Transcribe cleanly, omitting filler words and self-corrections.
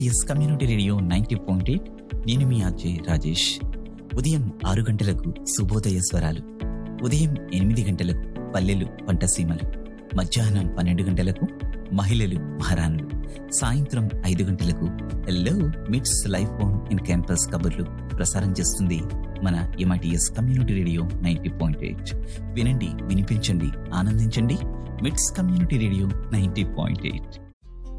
Community radio 90.8. నేను మీ RJ Rajesh. ఉదయం 6 గంటలకు శుభోదయ స్వరాలు, ఉదయం 8 గంటలకు పల్లెలు పంటసీమలు, మధ్యాహ్నం 12 గంటలకు మహిళలు మహారాణులు, సాయంత్రం 5 గంటలకు హలో మిట్స్ లైఫ్ ఆన్ ఇన్ క్యాంపస్ కబుర్లు ప్రసారం చేస్తుంది మన MITS కమ్యూనిటీ రేడియో 90.8. వినండి, వినిపించండి, ఆనందించండి. మిట్స్ కమ్యూనిటీ రేడియో 90.8.